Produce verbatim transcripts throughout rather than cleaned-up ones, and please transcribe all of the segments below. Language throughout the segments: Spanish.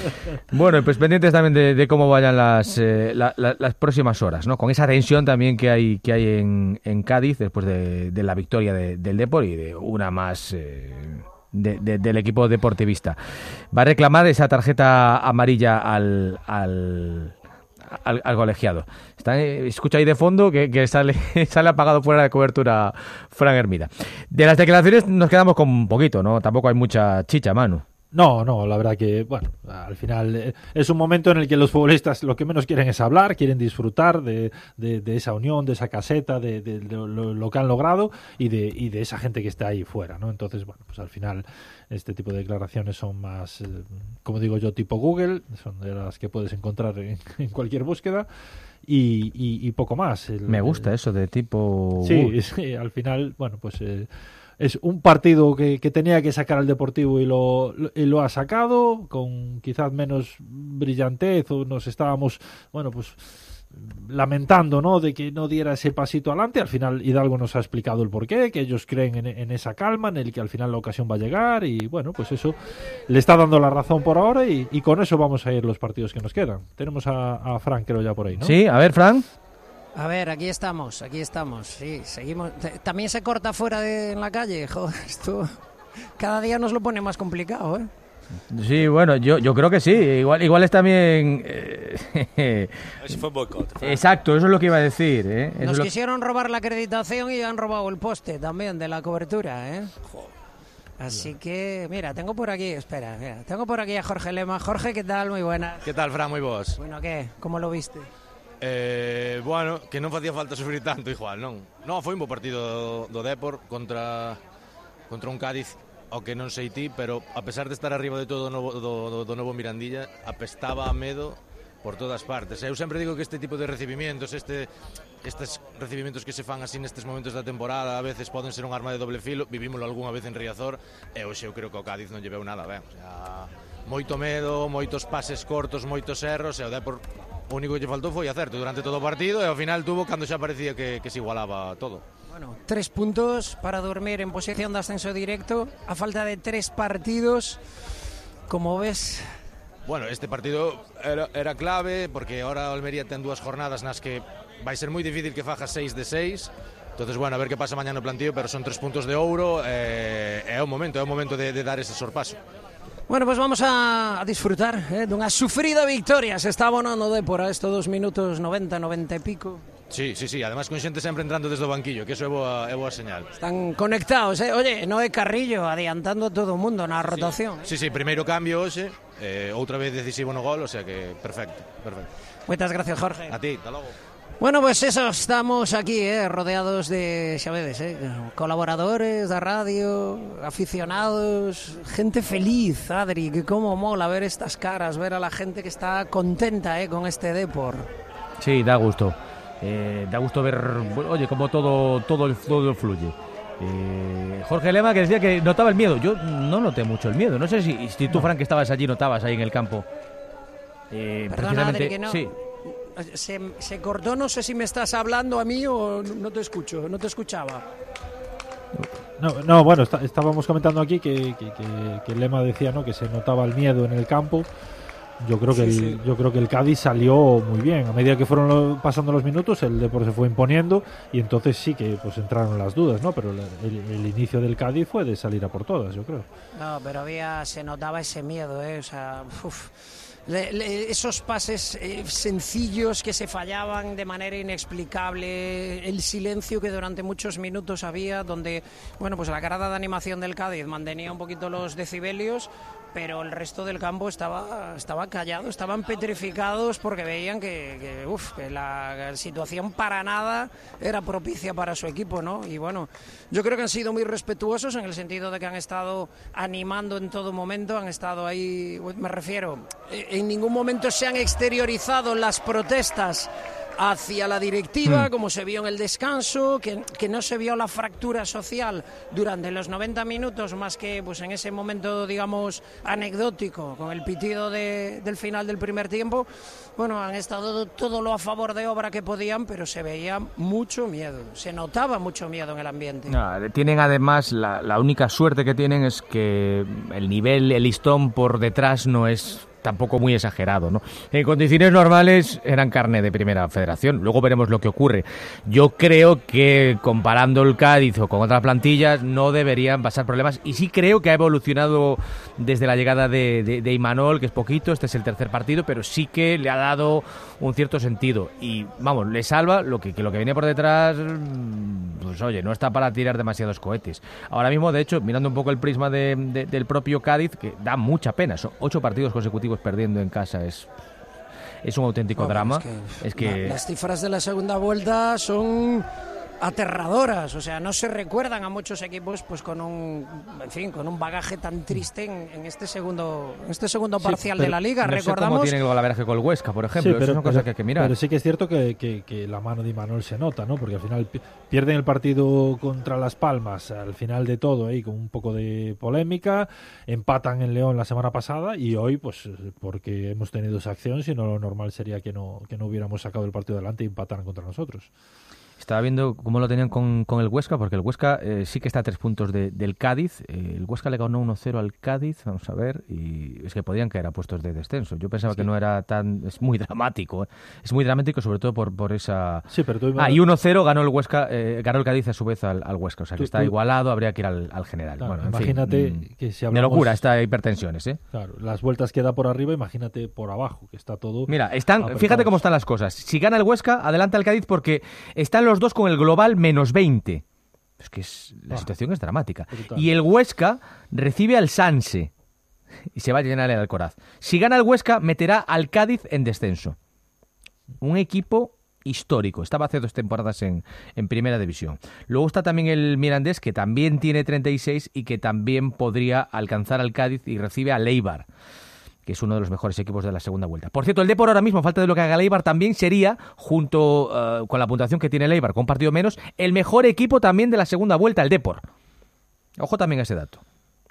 Bueno, pues pendientes también de, de cómo vayan las, eh, la, la, las próximas horas, ¿no? Con esa tensión también que hay que hay en, en Cádiz después de, de la victoria de, del Depor y de una más eh, de, de, del equipo deportivista. Va a reclamar esa tarjeta amarilla al... al Al, al colegiado. Está, escucha ahí de fondo que, que sale, sale apagado fuera de cobertura Fran Hermida. De las declaraciones nos quedamos con un poquito, ¿no? Tampoco hay mucha chicha, Manu. No, no, la verdad que, bueno, al final eh, es un momento en el que los futbolistas lo que menos quieren es hablar, quieren disfrutar de, de, de esa unión, de esa caseta, de, de, de lo, lo que han logrado y de, y de esa gente que está ahí fuera, ¿no? Entonces, bueno, pues al final este tipo de declaraciones son más, eh, como digo yo, tipo Google, son de las que puedes encontrar en, en cualquier búsqueda. Y, y, y poco más. El, Me gusta el, eso de tipo... Sí, sí, al final, bueno, pues... Eh, es un partido que, que tenía que sacar al Deportivo y lo, lo, y lo ha sacado, con quizás menos brillantez, o nos estábamos, bueno, pues lamentando, ¿no?, de que no diera ese pasito adelante. Al final Hidalgo nos ha explicado el porqué, que ellos creen en, en esa calma, en el que al final la ocasión va a llegar, y bueno, pues eso le está dando la razón por ahora, y, y con eso vamos a ir los partidos que nos quedan. Tenemos a, a Fran, creo, ya por ahí, ¿no? Sí, a ver, Fran. A ver, aquí estamos, aquí estamos, sí, seguimos. También se corta fuera de en la calle, joder, esto cada día nos lo pone más complicado, ¿eh? Sí, bueno, yo yo creo que sí, igual igual es también... Eh, Eso fue boicot. Exacto, eso es lo que iba a decir, ¿eh? Eso Nos lo... quisieron robar la acreditación y han robado el poste también de la cobertura, ¿eh? Así que, mira, tengo por aquí, espera, mira, tengo por aquí a Jorge Lema. Jorge, ¿qué tal? Muy buenas. ¿Qué tal, Fran? Muy vos. Bueno, ¿qué? ¿Cómo lo viste? Eh, bueno, que non facía falta sufrir tanto, igual, non? Non, foi un bo partido do, do Depor contra contra un Cádiz ao que non sei ti, pero a pesar de estar arriba de todo do novo, do, do novo Mirandilla, apestaba a medo por todas partes. Eu sempre digo que este tipo de recibimientos, este estes recibimientos que se fan así nestes momentos da temporada, a veces poden ser un arma de doble filo. Vivímoslo algunha vez en Riazor, e hoxe eu creo que o Cádiz non lle veu nada ben. O sea, moito medo, moitos pases cortos, moitos erros, e o Depor o único que lle faltou foi acerto durante todo o partido, e ao final tuvo cando xa parecía que, que se igualaba todo. Bueno, tres puntos para dormir en posición de ascenso directo a falta de tres partidos. Como ves... Bueno, este partido era, era clave porque ahora Almería ten dúas jornadas nas que vai ser moi difícil que faja seis de seis. Entonces, bueno, a ver que pasa mañá no plantío, pero son tres puntos de ouro, e eh, é o momento, é o momento de, de dar ese sorpaso. Bueno, pues vamos a, a disfrutar eh, dunha sufrida victoria. Se está abonando de por a estos dos minutos noventa, noventa e pico. Sí, sí, sí, además con xente sempre entrando desde o banquillo, que eso é boa, é boa señal. Están conectados, eh? Oye, Noé Carrillo adiantando a todo o mundo na rotación. Sí, sí, sí, primeiro cambio hoxe, eh, outra vez decisivo no gol, o sea que perfecto, perfecto. Moitas gracias, Jorge. A ti, hasta logo. Bueno, pues eso, estamos aquí, eh, rodeados de, xa vedes, eh, colaboradores da radio, aficionados, gente feliz, Adri, que como mola ver estas caras, ver a la gente que está contenta eh, con este Depor. Sí, da gusto. Eh, da gusto ver, oye, cómo todo todo, todo fluye. Eh, Jorge Lema, que decía que notaba el miedo. Yo no noté mucho el miedo. No sé si, si tú, Frank, que estabas allí, notabas ahí en el campo. Eh, Perdona, Adri, que no... Sí. Se, se cortó, no sé si me estás hablando a mí o no te escucho, no te escuchaba. No, no bueno, está, estábamos comentando aquí que, que, que, que Lema decía, ¿no?, que se notaba el miedo en el campo. Yo creo que sí, el, sí. yo creo que el Cádiz salió muy bien. A medida que fueron lo, pasando los minutos, el Depor se fue imponiendo y entonces sí que pues entraron las dudas, ¿no? Pero el, el, el inicio del Cádiz fue de salir a por todas, yo creo. No, pero había, se notaba ese miedo, ¿eh? O sea, uf. Le, le, esos pases eh, sencillos que se fallaban de manera inexplicable, el silencio que durante muchos minutos había, donde, bueno, pues la grada de animación del Cádiz mantenía un poquito los decibelios, pero el resto del campo estaba, estaba callado, estaban petrificados porque veían que, que, uf, que la situación para nada era propicia para su equipo, ¿no? Y bueno, yo creo que han sido muy respetuosos en el sentido de que han estado animando en todo momento, han estado ahí, me refiero, en ningún momento se han exteriorizado las protestas hacia la directiva, como se vio en el descanso, que, que no se vio la fractura social durante los noventa minutos, más que pues en ese momento, digamos, anecdótico, con el pitido de, del final del primer tiempo. Bueno, han estado todo lo a favor de obra que podían, pero se veía mucho miedo, se notaba mucho miedo en el ambiente. No, tienen además, la, la única suerte que tienen es que el nivel, el listón por detrás no es tampoco muy exagerado, ¿no? En condiciones normales eran carne de primera federación. Luego veremos lo que ocurre. Yo creo que comparando el Cádiz o con otras plantillas no deberían pasar problemas, y sí creo que ha evolucionado desde la llegada de, de, de Imanol, que es poquito, este es el tercer partido, pero sí que le ha dado un cierto sentido y vamos, le salva lo que, que lo que viene por detrás, pues oye, no está para tirar demasiados cohetes. Ahora mismo, de hecho, mirando un poco el prisma de, de, del propio Cádiz, que da mucha pena, son ocho partidos consecutivos perdiendo en casa, es es un auténtico bueno, drama. Es que, es que... La, las cifras de la segunda vuelta son aterradoras, o sea, no se recuerdan a muchos equipos pues con un, en fin, con un bagaje tan triste en, en este segundo en este segundo parcial sí, de la Liga. No Recordamos sé cómo tiene el golaveraje con el Huesca, por ejemplo, sí, pero, eso es una cosa pero, que hay que mirar. Pero sí que es cierto que, que, que la mano de Imanol se nota, ¿no? Porque al final pierden el partido contra Las Palmas, al final de todo, ahí con un poco de polémica, empatan en León la semana pasada y hoy, pues, porque hemos tenido esa acción, si no lo normal sería que no, que no hubiéramos sacado el partido adelante y empataran contra nosotros. Estaba viendo cómo lo tenían con, con el Huesca, porque el Huesca eh, sí que está a tres puntos de, del Cádiz. Eh, el Huesca le ganó uno cero al Cádiz, vamos a ver, y es que podían caer a puestos de descenso. Yo pensaba sí. que no era tan... Es muy dramático, ¿eh? Es muy dramático sobre todo por, por esa... Sí, pero tú... Ah, y uno cero ganó el Huesca, eh, ganó el Cádiz a su vez al, al Huesca, o sea que tú, está tú... igualado, habría que ir al, al general. Claro, bueno, imagínate en fin, que si hablamos... De locura esta hipertensiones, ¿eh? Claro, las vueltas que da por arriba, imagínate por abajo, que está todo... Mira, están, fíjate cómo están las cosas. Si gana el Huesca, adelanta el Cádiz porque están los dos con el global menos veinte. Es que es, la ah, situación es dramática. Brutal. Y el Huesca recibe al Sanse y se va a llenar el Alcoraz. Si gana el Huesca, meterá al Cádiz en descenso. Un equipo histórico. Estaba hace dos temporadas en, en Primera División. Luego está también el Mirandés, que también tiene treinta y seis y que también podría alcanzar al Cádiz, y recibe al Eibar, que es uno de los mejores equipos de la segunda vuelta. Por cierto, el Depor ahora mismo, a falta de lo que haga el Eibar, también sería, junto uh, con la puntuación que tiene el Eibar, con un partido menos, el mejor equipo también de la segunda vuelta, el Depor. Ojo también a ese dato.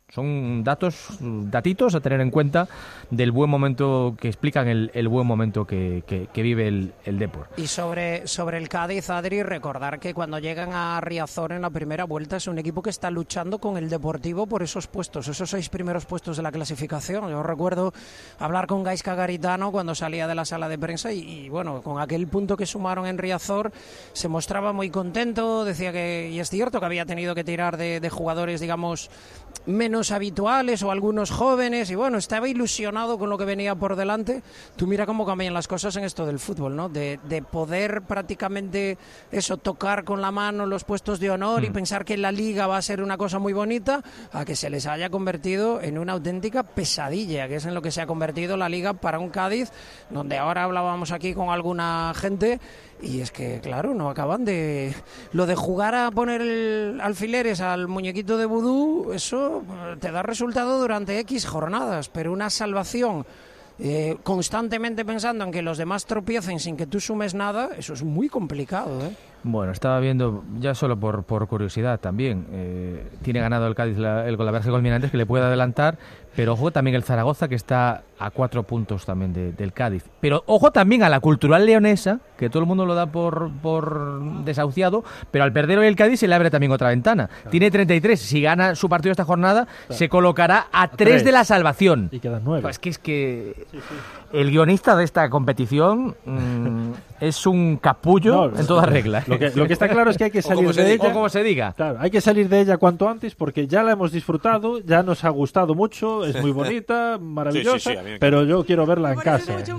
Son datos, datitos a tener en cuenta del buen momento, que explican el, el buen momento que, que, que vive el, el Depor. Y sobre, sobre el Cádiz, Adri, recordar que cuando llegan a Riazor en la primera vuelta es un equipo que está luchando con el Deportivo por esos puestos, esos seis primeros puestos de la clasificación. Yo recuerdo hablar con Gaisca Garitano cuando salía de la sala de prensa y, y bueno, con aquel punto que sumaron en Riazor se mostraba muy contento, decía que, y es cierto que había tenido que tirar de, de jugadores, digamos, menos habituales o algunos jóvenes, y bueno, estaba ilusionado con lo que venía por delante. Tú mira cómo cambian las cosas en esto del fútbol, ¿no? De, de poder prácticamente eso, tocar con la mano los puestos de honor mm. y pensar que la Liga va a ser una cosa muy bonita, a que se les haya convertido en una auténtica pesadilla, que es en lo que se ha convertido la Liga para un Cádiz, donde ahora hablábamos aquí con alguna gente. Y es que, claro, no acaban de... Lo de jugar a poner el alfileres al muñequito de vudú, eso te da resultado durante X jornadas, pero una salvación eh, constantemente pensando en que los demás tropiecen sin que tú sumes nada, eso es muy complicado, ¿eh? Bueno, estaba viendo, ya solo por, por curiosidad también, eh, tiene ganado el Cádiz la, el golaveraje con Mirandés, que le puede adelantar, pero ojo también el Zaragoza, que está a cuatro puntos también de, del Cádiz. Pero ojo también a la Cultural Leonesa, que todo el mundo lo da por, por desahuciado, pero al perder hoy el Cádiz se le abre también otra ventana. Claro. Tiene treinta y tres, si gana su partido esta jornada, claro, se colocará a, a tres de la salvación. Y quedan nueve. Pues que es que sí, sí. El guionista de esta competición mmm, es un capullo no, en toda regla. Lo que, lo que está claro es que hay que salir de ella. O como se diga. Claro, hay que salir de ella cuanto antes porque ya la hemos disfrutado, ya nos ha gustado mucho, es muy bonita, maravillosa, sí, sí, sí, pero yo quiero verla en casa. En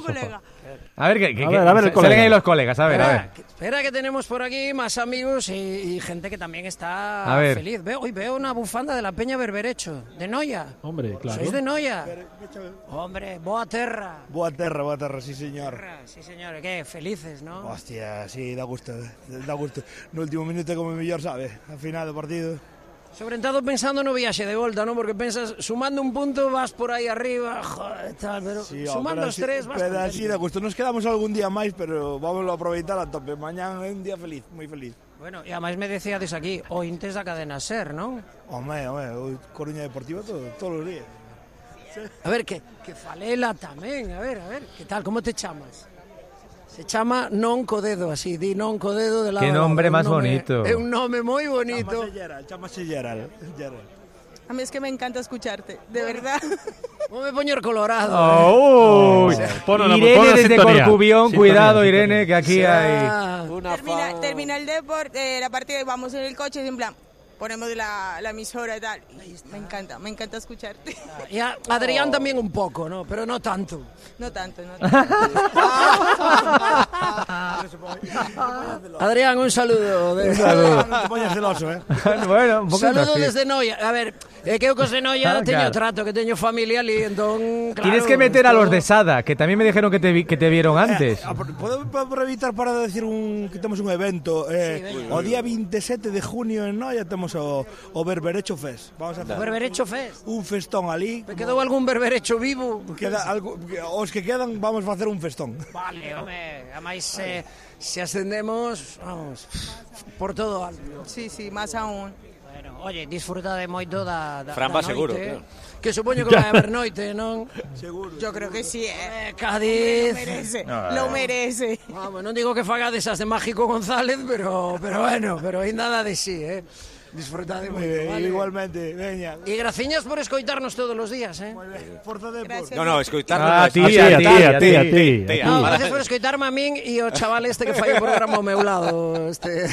a ver, que, que, a ver, a ver el salen ahí los colegas, a ver, espera, a ver. Que, espera que tenemos por aquí más amigos y, y gente que también está feliz. Veo, hoy veo una bufanda de la Peña Berberecho, de Noia. Hombre, claro. ¿Sois de Noia? Hombre, boa terra. Boa terra, boa terra, sí señor. Terra, sí señor, ¿qué? Felices, ¿no? Hostia, sí, da gusto, da gusto. No último minuto como mellor, sabe, al final do partido. Sobre todo pensando no viaxe de volta, ¿no? Porque pensas, sumando un punto vas por ahí arriba, joder, tal, pero sí, sumando os tres vas pero así de gusto. Nos quedamos algún día máis, pero vamos a aproveitar a tope. Mañán é un día feliz, moi feliz. Bueno, e además me decíades aquí, o intes da cadena SER, ¿no? Home, home, o Coruña Deportiva todo, todos os días. A ver, que, que falela tamén, a ver, a ver, que tal, como te chamas? Se chama Non Codedo, así, di Non Codedo de lado. Que nombre lado, máis bonito. É un nome moi bonito. Chamase Gerald, chamase Gerald. Gerald. A mí es que me encanta escucharte, de verdad. No me poño colorado. Oh, uy. Pon una- Irene pon una desde sintonía. Corcubión, Sintonía, cuidado sintonía. Irene, que aquí Sí. hay... Ah, Una Termina, fan. termina el deporte, eh, la partida y vamos en el coche y en plan, ponemos la, la emisora y tal. Y me encanta, me encanta escucharte. y a Adrián también un poco, ¿no? Pero no tanto. No tanto, no tanto. Adrián, un saludo. De... No te poñas celoso, eh. bueno, un poco Saludo así. desde Noia. A ver, é que eu cos de Noia Ah, teño claro. trato, que teño familia ali, entón, claro. Tienes que meter a esto- los de Sada, que también me dijeron que te, vi- que te vieron antes. Eh, Podemos aproveitar para decir un, que temos un evento eh, Sí, o día veintisiete de junio en Noia temos o, o Berberecho Fest. Vamos a hacer Berberecho Fest. un festón ali. Me quedou algún berberecho vivo? Queda algo, os que quedan vamos a facer un festón. Vale, home, ademais eh, se ascendemos, vamos, por todo alto. Sí, sí, más aún. Bueno, oye, disfruta de moito da, da, Fran da va seguro, noite, claro. que supoño que vai haber noite, non? Seguro. Yo creo que sí, Eh, eh. Lo Cádiz. merece, lo merece. Vamos, non digo que fagades as de Mágico González, pero pero bueno, pero aí nada de sí, eh. Disfrutade Muy moito, bien, vale? igualmente, veña. E graciñas por escoitarnos todos os días, eh? Muy bien. Forza Depor. Gracias. No, no, escoitarnos. Ah, no es- ti, a ti, a ti, a ti, a ti. Tía, No, para- gracias por escoitarme a min e o chaval este que fai o programa ao meu lado, este.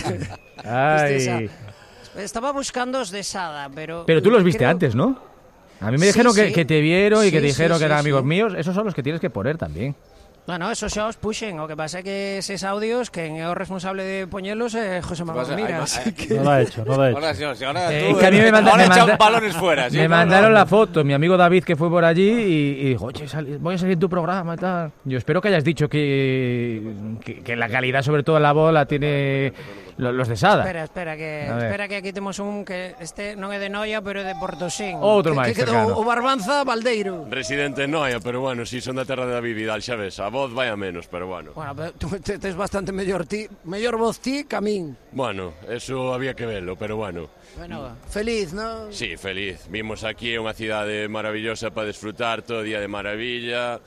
Ay. este Sa- Estaba buscando os de Sada, pero Pero tú los viste creo- antes, ¿no? A mí me Sí, dijeron que, sí. que te vieron y que Sí, te dijeron sí, que eran sí, amigos sí. míos. Esos son los que tienes que poner también. Bueno, eso xa os puxen, o que pasa é que eses audios quen é o responsable de poñelos é José Manuel Pasa- Mira, hay- así hay- que No lo ha hecho, no lo ha hecho. Ahora sí, sí, ahora Eh, tú, que a mí me manda- ahora me echan manda- balones fuera. ¿sí? Me No, no. mandaron la foto, mi amigo David que fue por allí y, y dijo, oye, sali- voy a salir en tu programa y tal. Yo espero que hayas dicho que, que, que la calidad, sobre todo la voz, la tiene lo- los de Sada. Espera, espera que A ver. espera que aquí temos un que este non é de Noia, pero é de Portosín. Outro que, máis que quedou cercano. o Barbanza Valdeiro. Residente en Noia, pero bueno, si son da terra da Vividal, xa ves, a voz vai a menos, pero bueno. Bueno, pero tú te, tes bastante mellor ti, mellor voz ti que a min. Bueno, eso había que verlo, pero bueno. Bueno, feliz, ¿no? Sí, feliz. Vimos aquí unha cidade maravillosa para desfrutar todo día de maravilla.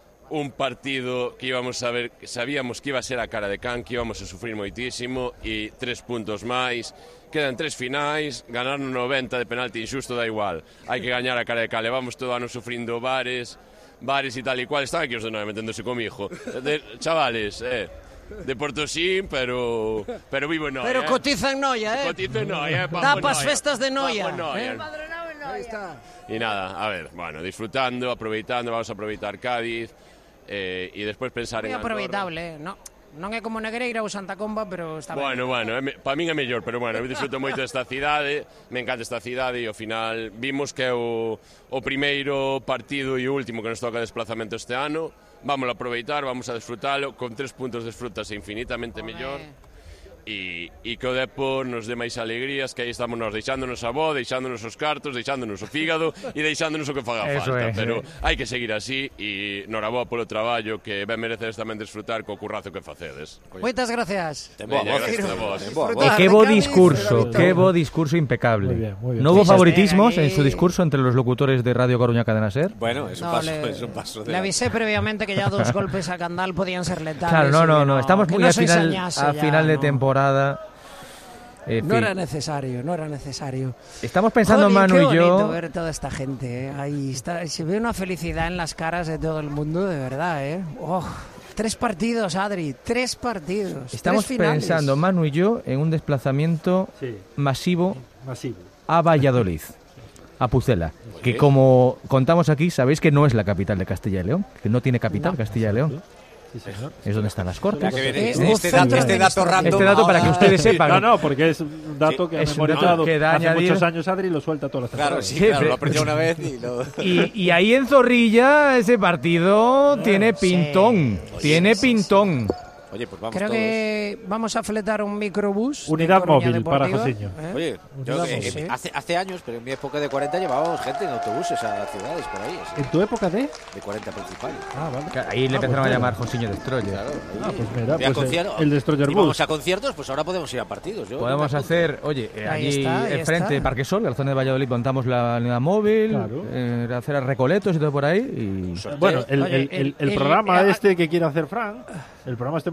Un partido que íbamos a ver, que sabíamos que iba a ser a cara de can, que íbamos a sufrir moitísimo e tres puntos máis. Quedan tres finais, ganar no noventa de penalti injusto da igual. Hai que gañar a cara de can, levamos todo o ano sufrindo bares, bares e tal e cual. Están aquí os de Noia meténdose comigo. De, chavales, eh, de Portosín, pero pero vivo en Noia. Pero eh. cotiza en Noia, eh? Cotizo en Noia, eh, Da papo pas Noia. festas de Noia, Papo eh? Noia. Ahí está. Y nada, a ver, bueno, disfrutando, aproveitando, vamos a aproveitar Cádiz eh, y después pensar Moi en Andorra. aproveitable, eh? No, non é como Negreira ou Santa Comba, pero está ben. Bueno, bueno, para min é mellor, pero bueno, eu disfruto moito desta cidade, me encanta esta cidade e ao final vimos que é o, o primeiro partido e o último que nos toca desplazamento este ano. Vamos a aproveitar, vamos a disfrutalo, con tres puntos desfrutase infinitamente mellor. E, e que o Depor nos dé máis alegrías, que aí estamos nos deixándonos a voz, deixándonos os cartos, deixándonos o fígado e deixándonos o que faga Eso falta, é, pero sí. hai que seguir así e noraboa polo traballo que ben merecedes tamén disfrutar co currazo que facedes. Moitas gracias. Ten boa Veña, voz. gracias a vos. Ten boa Y voz. Disfrutar qué de bo Cádiz, discurso, de la qué victoria. bo discurso impecable. Muy bien, muy bien. ¿No hubo Sí, favoritismos aquí- en su discurso entre los locutores de Radio Coruña Cadena Ser? Bueno, es un No, paso, le, es un paso de le la- avisé previamente que ya dos golpes a Candal podían ser letales. Claro, no, y no, que no, estamos que muy no al se final, ensañase a ya, final de no. temporada. En No fin, era necesario, no era necesario. estamos pensando Jolín, Manu qué y bonito yo. ver toda esta gente, ¿eh? Ahí está, se ve una felicidad en las caras de todo el mundo, de verdad, ¿eh? Oh, tres partidos, Adri, tres partidos. Estamos tres finales. pensando Manu y yo en un desplazamiento Sí, masivo masivo. a Valladolid, a Pucela, que como contamos aquí, sabéis que no es la capital de Castilla y León, que no tiene capital No. Castilla y León, Sí, señor. es donde están las Ya Cortes. que viene Eh, este, un este centro dato, este dato administrativo. random. Este dato para que ahora- ustedes sepan. No, no, porque es un dato Sí, que ha es un memorizado dato que da hace añadir. muchos años Adri y lo suelta todas las Claro, temporadas. sí, Sí, claro, pero- lo aprendió una vez y lo... Y, y ahí en Zorrilla ese partido tiene pintón, tiene pintón. Oye, pues vamos Creo todos. que vamos a fletar un microbús. de Unidad Coruña móvil para Deportiva, Josiño. ¿eh? Oye, yo Unidad que- móvil. eh, hace, hace años, pero en mi época de cuarenta llevábamos gente en autobuses a ciudades por ahí, así, ¿En tu época de? de cuarenta principales. Ah, vale. Ahí le Ah, empezaron pues a mira. llamar Josiño Destroyer. Claro, Ah, pues mira, Y a pues el- conciertos- el Destroyer íbamos Bus. a conciertos, pues ahora podemos ir a partidos. Yo Podemos me apunto. hacer, oye, eh, Ahí allí está, ahí enfrente de está. Parque Sol, en la zona de Valladolid, montamos la unidad móvil, Claro. eh, hacer a Recoletos y todo por ahí. Y... Bueno, el, Oye, el, el, el- el el- programa el- este que quiere hacer Fran, el programa este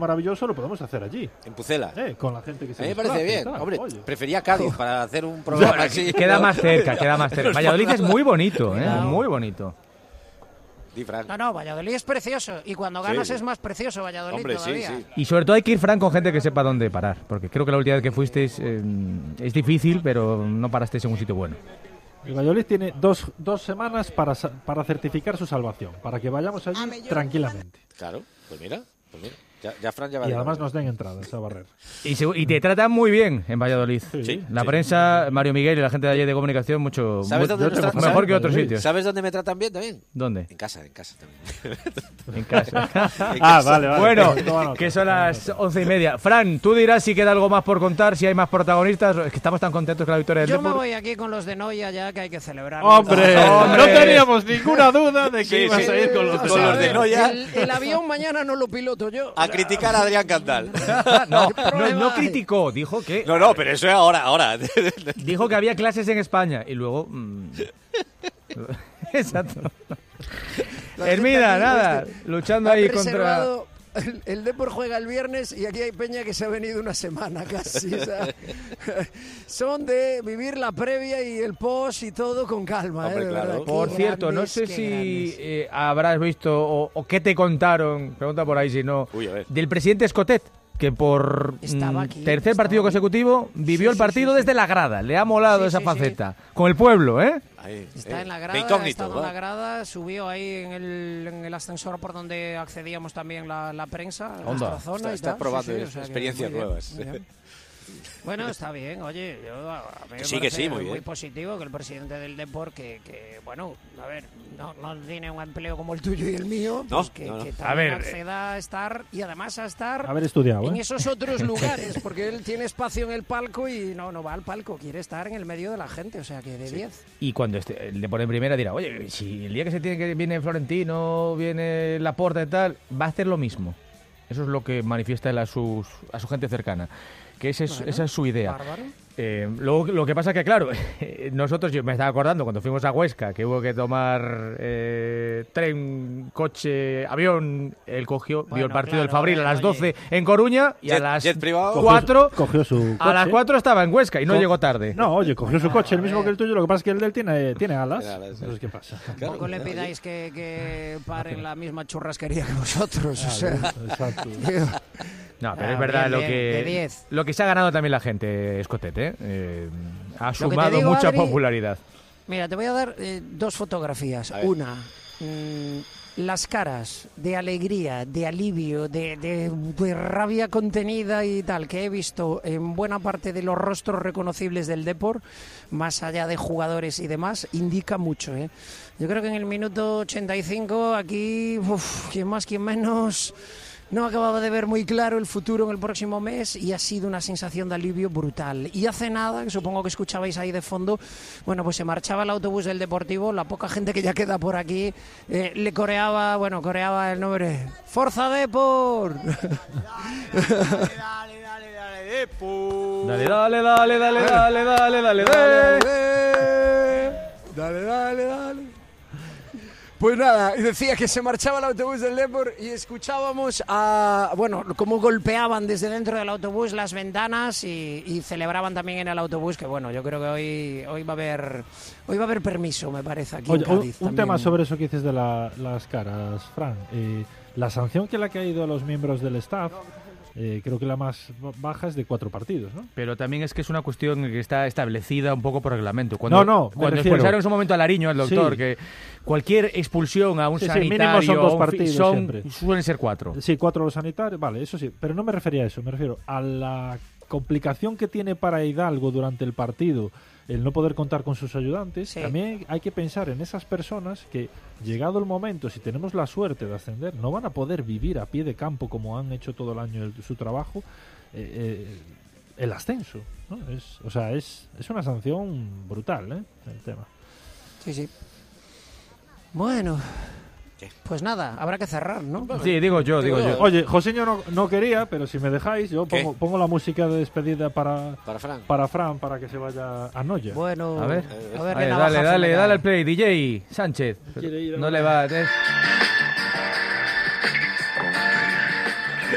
maravilloso, lo podemos hacer allí. En Pucela. Eh, con la gente que se A mí me desplace parece y bien. tal. Hombre, Oye. prefería Cádiz para hacer un programa así. Queda más cerca, queda más cerca. Valladolid es muy bonito, ¿eh? Muy bonito. Di, Fran. No, no, Valladolid es precioso. Y cuando ganas Sí. es más precioso Valladolid Hombre, sí, todavía. sí. Y sobre todo hay que ir, Fran, con gente que sepa dónde parar. Porque creo que la última vez que fuisteis eh, es difícil, pero no parasteis en un sitio bueno. El Valladolid tiene dos, dos semanas para, sa- para certificar su salvación, para que vayamos allí tranquilamente. Claro, pues mira, pues mira. Ya, ya Fran ya va Y de además camino. nos den entradas a barrer. Y, se- y te tratan muy bien en Valladolid. Sí. La Sí. prensa, Mario Miguel y la gente de allí de comunicación, mucho ¿Sabes mu- dónde nos tratan? mejor ¿Sabes? que otros Sí. sitios. ¿Sabes dónde me tratan bien también? ¿Dónde? En casa, en casa también. En casa. En Ah, casa. vale, vale. Bueno, Toma nota, que son toma las nota. once y media. Fran, tú dirás si queda algo más por contar, si hay más protagonistas. Es que estamos tan contentos con la victoria del Yo me Depor. voy aquí con los de Noia ya, que hay que celebrar. ¡Hombre! ¡Hombre! No teníamos ninguna duda de que Sí, ibas sí. a ir con los O de Con sea, los a de ver, Noia. El, el avión mañana no lo piloto yo. A criticar a Adrián Candal. No, ¿Qué no, problema no hay? criticó, dijo que No, no, pero eso es ahora, ahora. dijo que había clases en España y luego mm, exacto. La gente Hermida, aquí, nada, pues, luchando ha ahí contra reservado- El, el Depor juega el viernes y aquí hay peña que se ha venido una semana casi. O sea, son de vivir la previa y el post y todo con calma. Hombre, eh, de claro. verdad. Qué Por cierto, no grandes, sé qué si grandes. eh, habrás visto o, o qué te contaron, pregunta por ahí si no, Uy, a ver. del presidente Escotet, que por Estaba mm, aquí, tercer estaba partido aquí. consecutivo vivió Sí, el sí, partido sí, sí. desde la grada. Le ha molado Sí, esa sí, sí. faceta. Con el pueblo, ¿eh? Ahí, Está eh, en la de grada, ha incógnito, estado en ¿va? la grada, subió ahí en el, en el ascensor por donde accedíamos también la, la prensa, a Onda. nuestra zona Está, y está tal. probando Sí, sí, o sea que experiencias muy bien, nuevas. muy bien. Bueno, está bien, oye, yo, a mí me Sí, que parece sí, muy bien. positivo que el presidente del Depor, que, que bueno, a ver, no, no tiene un empleo como el tuyo y el mío, No, pues que, no, no. que A también ver, acceda a estar, y además a estar Haber estudiado, en ¿eh? esos otros lugares, porque él tiene espacio en el palco y no, no va al palco, quiere estar en el medio de la gente, o sea que de diez. Y cuando este, el Depor en primera dirá, oye, si el día que se tiene que viene Florentino, viene Laporta y tal, va a hacer lo mismo. Eso es lo que manifiesta él a, sus, a su gente cercana. Que ese es- Bueno, esa es su idea. Bárbaro. Eh, luego, lo que pasa que, claro, nosotros, yo me estaba acordando cuando fuimos a Huesca, que hubo que tomar eh, tren, coche, avión, él cogió, vio Bueno, el partido claro, del Fabril a a ver, las oye. doce en Coruña y a Jet- las jet privado. cuatro, Cogió su a las coche. cuatro estaba en Huesca y no Co- llegó tarde. No, oye, cogió su coche, el mismo que el tuyo, lo que pasa es que el de él tiene, tiene alas. Tiene alas, sí. Entonces, ¿qué pasa? Claro, Tampoco le claro, pidáis que, que paren la misma churrasquería que vosotros, o sea... Exacto. No, pero Ah, es verdad bien, lo bien, de que diez. lo que se ha ganado también la gente, Escotet, ¿eh? Eh, ha que te sumado digo, mucha Adri, popularidad. Mira, te voy a dar eh, dos fotografías. A ver. Una, mm, las caras de alegría, de alivio, de, de- de rabia contenida y tal que he visto en buena parte de los rostros reconocibles del Depor, más allá de jugadores y demás, indica mucho, ¿eh? Yo creo que en el minuto ochenta y cinco aquí, uf, quien más, quien menos... No acababa de ver muy claro el futuro en el próximo mes y ha sido una sensación de alivio brutal. Y hace nada, que supongo que escuchabais ahí de fondo, bueno, pues se marchaba el autobús del Deportivo, la poca gente que ya queda por aquí eh, le coreaba, bueno, coreaba el nombre ¡Forza Depor! Dale, dale, dale, Depo. Dale, dale, dale, dale, dale, dale, dale, dale. Dale, dale, dale. Pues nada, y decía que se marchaba el autobús del Depor y escuchábamos a, bueno, cómo golpeaban desde dentro del autobús las ventanas y, y celebraban también en el autobús, que bueno, yo creo que hoy hoy va a haber hoy va a haber permiso, me parece, aquí Oye, en un, Cádiz. un también. tema sobre eso que dices de la- las caras, Fran. Eh, la sanción que le ha caído a los miembros del staff, eh, creo que la más ba- baja es de cuatro partidos, ¿no? Pero también es que es una cuestión que está establecida un poco por reglamento. Cuando, No, no, me Cuando refiero- expulsaron en su momento a Lariño, al doctor, Sí. que cualquier expulsión a un Sí, sí, sanitario mínimo son dos a un fi- partidos son- siempre. suelen ser cuatro. Sí, cuatro los sanitarios, vale, eso sí. Pero no me refería a eso, me refiero a la complicación que tiene para Hidalgo durante el partido el no poder contar con sus ayudantes. Sí. También hay que pensar en esas personas que, llegado el momento, si tenemos la suerte de ascender, no van a poder vivir a pie de campo como han hecho todo el año el- su trabajo, eh, eh, el ascenso, ¿no? Es, o sea, es, es una sanción brutal, ¿eh? El tema. Sí, sí. Bueno, pues nada, habrá que cerrar, ¿no? Sí, digo yo, digo yo. Oye, Joseño no, no quería, pero si me dejáis, yo ¿Qué? pongo, pongo la música de despedida para, Para Fran. para Fran, para que se vaya a Noya. Bueno, A ver. a ver, Dale, qué dale, navajazo dale, me dale cae. al play, D J Sánchez. Quiere ir a- No le va. eh.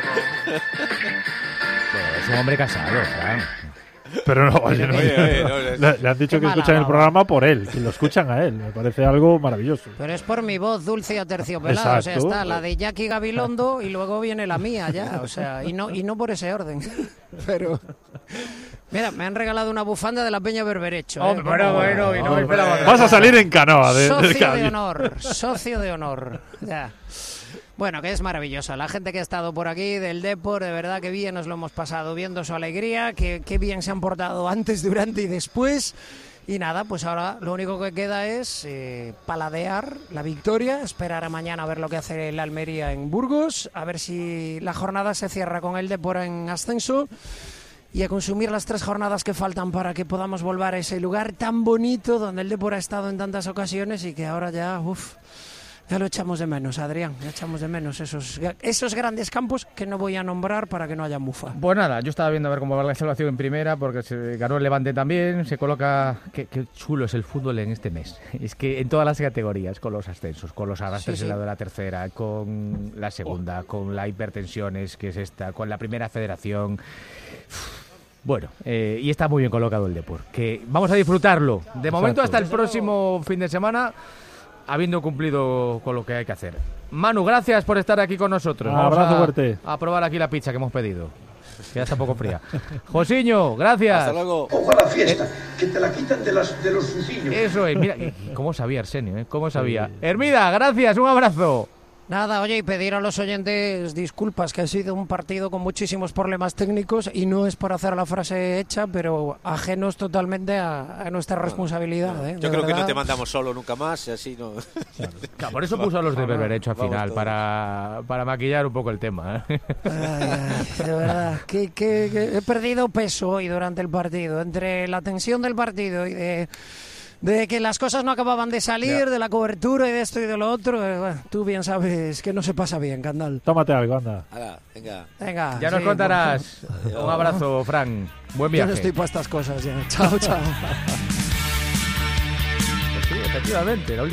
Bueno, es un hombre casado, Fran. Pero no, oye, no, Oye, oye, no, es- le, le han dicho Qué que mala escuchan el baba. programa por él, que lo escuchan a él. Me parece algo maravilloso. Pero es por mi voz dulce y aterciopelada. O sea, Exacto. está la de Jackie Gabilondo y luego viene la mía ya. O sea, y no, y no por ese orden. Pero. Mira, me han regalado una bufanda de la Peña Berberecho. ¿eh? Hombre, bueno, bueno, y no me esperaba otra Vas a cosa. salir en canoa de, del Socio de Cádiz. honor, socio de honor. Ya. Bueno, que es maravilloso. La gente que ha estado por aquí del Depor, de verdad que bien nos lo hemos pasado viendo su alegría, que, que bien se han portado antes, durante y después. Y nada, pues ahora lo único que queda es eh, paladear la victoria, esperar a mañana a ver lo que hace el Almería en Burgos, a ver si la jornada se cierra con el Depor en ascenso y a consumir las tres jornadas que faltan para que podamos volver a ese lugar tan bonito donde el Depor ha estado en tantas ocasiones y que ahora ya, uff, ya lo echamos de menos, Adrián, ya echamos de menos esos, esos grandes campos que no voy a nombrar para que no haya mufa. Pues nada, yo estaba viendo a ver cómo va la salvación en primera, porque se ganó el Levante también, se coloca... Qué, qué chulo es el fútbol en este mes. Es que en todas las categorías, con los ascensos, con los arrastres Sí, sí. en la de la tercera, con la segunda, con la hipertensiones, que es esta, con la primera federación... Bueno, eh, y está muy bien colocado el Depor, que vamos a disfrutarlo. De momento hasta el próximo fin de semana, habiendo cumplido con lo que hay que hacer. Manu, gracias por estar aquí con nosotros. Un Vamos abrazo a, fuerte. a probar aquí la pizza que hemos pedido, que ya está un poco fría. Josiño, gracias. Hasta luego. Ojo a la fiesta, que te la quitan de, las, de los fusillos. Eso es, mira, cómo sabía Arsenio, ¿eh? Cómo sabía. Hermida, gracias, un abrazo. Nada, oye, y pedir a los oyentes disculpas, que ha sido un partido con muchísimos problemas técnicos y no es por hacer la frase hecha, pero ajenos totalmente a, a nuestra responsabilidad. ¿eh? Yo De creo que no verdad. te mandamos solo nunca más, y así no. Claro, por eso puso a los de Berberecho al Vamos final, todos. para, para maquillar un poco el tema. ¿eh? Ay, ay, de verdad, que, que- que he perdido peso hoy durante el partido, entre la tensión del partido y de, de que las cosas no acababan de salir, Ya. de la cobertura y de esto y de lo otro. eh, bueno, tú bien sabes que no se pasa bien, Candal. Tómate algo, anda. Hala, venga. Venga, Ya nos sí, contarás. Un abrazo, Fran. Buen bueno, yo no viaje. estoy para estas cosas ya. Chao, chao. Pues sí, efectivamente. la